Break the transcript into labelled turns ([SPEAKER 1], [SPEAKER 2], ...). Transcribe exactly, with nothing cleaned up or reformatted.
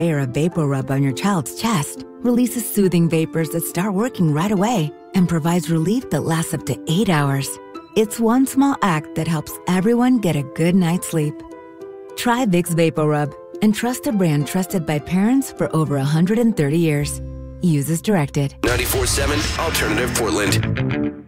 [SPEAKER 1] or a vapor rub on your child's chest releases soothing vapors that start working right away and provides relief that lasts up to eight hours. It's one small act that helps everyone get a good night's sleep. Try Vicks Vapor Rub and trust a brand trusted by parents for over one hundred thirty years. Use as directed.
[SPEAKER 2] ninety-four point seven Alternative Portland.